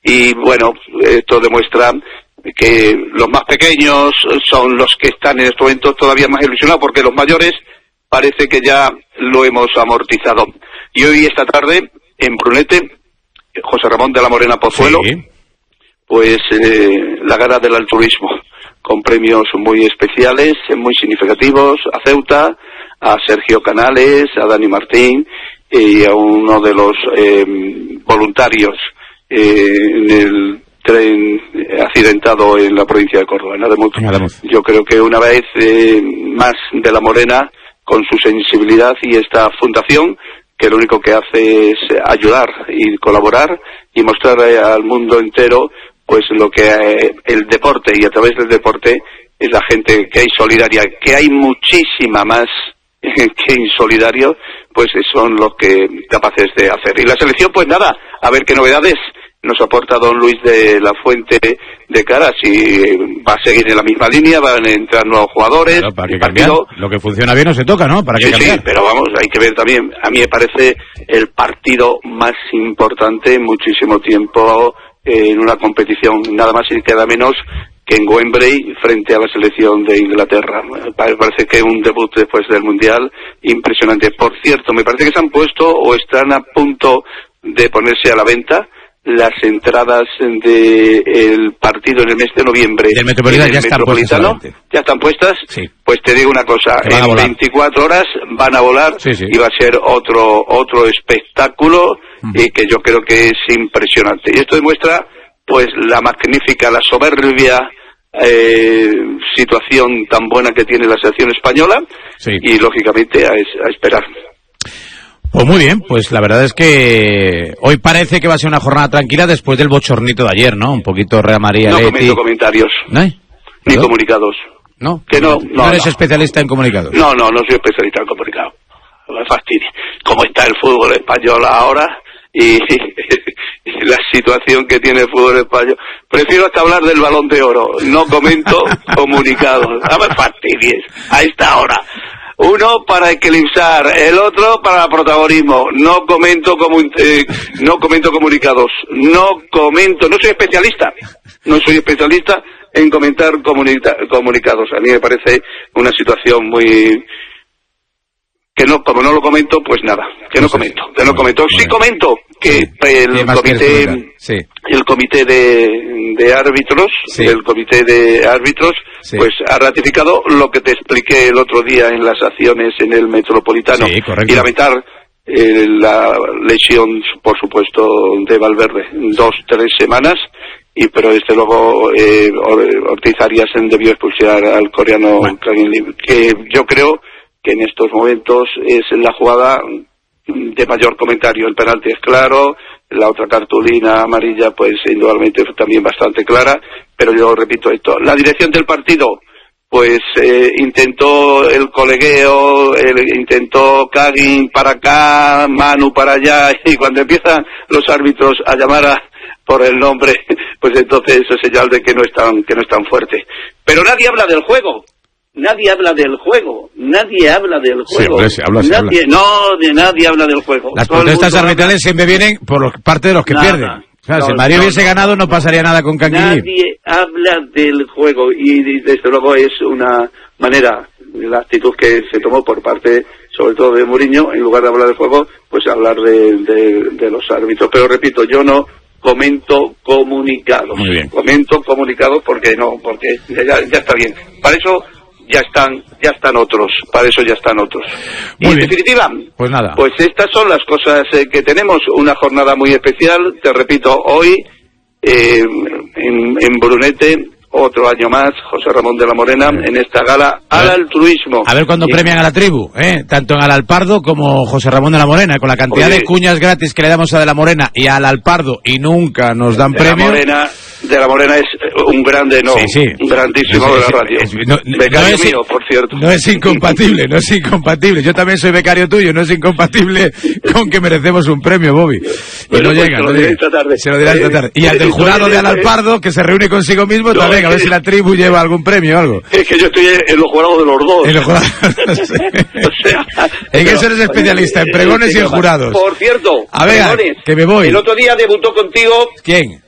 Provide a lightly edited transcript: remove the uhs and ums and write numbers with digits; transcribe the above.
y bueno, esto demuestra que los más pequeños son los que están en este momento todavía más ilusionados, porque los mayores parece que ya lo hemos amortizado. Y hoy, esta tarde, en Brunete, José Ramón de la Morena Pozuelo, sí, pues la gala del altruismo, con premios muy especiales, muy significativos, a Ceuta, a Sergio Canales, a Dani Martín y a uno de los voluntarios en el tren accidentado en la provincia de Córdoba, en Ademuz. Yo creo que una vez más de la Morena, con su sensibilidad y esta fundación, que lo único que hace es ayudar y colaborar y mostrar al mundo entero pues lo que el deporte, y a través del deporte es la gente que hay solidaria, que hay muchísima más que insolidario, pues son los que capaces de hacer. Y la selección, pues nada, a ver qué novedades nos aporta don Luis de la Fuente de cara, si va a seguir en la misma línea, van a entrar nuevos jugadores. Claro, para que partido... Lo que funciona bien no se toca, ¿no? ¿Para qué cambiar? Sí, pero vamos, hay que ver también, a mí me parece el partido más importante en muchísimo tiempo en una competición, nada más y nada menos que en Wembley frente a la selección de Inglaterra. Me parece que un debut después del Mundial impresionante. Por cierto, me parece que se han puesto o están a punto de ponerse a la venta las entradas del partido en el mes de noviembre. Del Metropolitano ya están puestas. Sí. Pues te digo una cosa, en 24 horas van a volar, sí. Y va a ser otro espectáculo y que yo creo que es impresionante. Y esto demuestra pues la magnífica, la soberbia situación tan buena que tiene la selección española, sí. Y lógicamente a esperar. Pues muy bien, pues la verdad es que hoy parece que va a ser una jornada tranquila después del bochornito de ayer, ¿no? Un poquito Real María, no Leti. comento comentarios, ni comunicados. ¿No? Que no eres especialista en comunicados. No soy especialista en comunicados. Me fastidia. ¿Cómo está el fútbol español ahora? Y la situación que tiene el fútbol español. Prefiero hasta hablar del Balón de Oro. No comento comunicados. No me fastidies a esta hora. Uno para eclipsar, el otro para protagonismo. No comento comunicados. No soy especialista. No soy especialista en comentar comunicados. A mí me parece una situación muy... que no, como no lo comento, pues nada, que no comento. Sí comento que el comité de árbitros, sí. El comité de árbitros, sí. Pues ha ratificado lo que te expliqué el otro día en las acciones en el Metropolitano, sí, y lamentar la lesión, por supuesto, de Valverde, 2-3 semanas. Pero desde luego Ortiz Ariasen debió expulsar al coreano, que yo creo que en estos momentos es la jugada de mayor comentario. El penalti es claro, la otra cartulina amarilla pues indudablemente también bastante clara, pero yo repito esto, la dirección del partido pues intentó el colegueo, intentó Kagin para acá, Manu para allá, y cuando empiezan los árbitros a llamar por el nombre, pues entonces eso es señal de que no es tan fuerte. Pero nadie habla del juego. Nadie habla del juego. Sí, hombre, se habla. Nadie habla del juego. Las protestas arbitrales siempre vienen por parte de los que pierden. O sea, si el Madrid hubiese ganado no pasaría nada con Canguilí. Nadie habla del juego y desde luego es una manera, la actitud que se tomó por parte sobre todo de Mourinho, en lugar de hablar del juego, pues hablar de los árbitros. Pero repito, yo no comento comunicados. Muy bien. Comento comunicados porque ya está bien. Para eso ya están otros, Y en definitiva, pues nada. Pues estas son las cosas que tenemos, una jornada muy especial, te repito, hoy en Brunete, otro año más, José Ramón de la Morena, en esta gala al altruismo. A ver cuándo premian a la tribu, tanto en Alalpardo como José Ramón de la Morena, con la cantidad de cuñas gratis que le damos a de la Morena y a Alalpardo y nunca nos dan premio. De la Morena es un grande, sí. Un grandísimo de la radio. Becario mío, por cierto. No es incompatible. Yo también soy becario tuyo, no es incompatible con que merecemos un premio, Bobby. Y no llega, se lo diré esta tarde. Se lo dirá esta tarde. Y al del jurado de Alalpardo, que se reúne consigo mismo, también, a ver si la tribu lleva algún premio o algo. Es que yo estoy en los jurados de los dos. En los jurados, sí. O sea, en eso eres especialista, en pregones y en jurados. Por cierto, a ver, que me voy. El otro día debutó contigo... ¿Quién?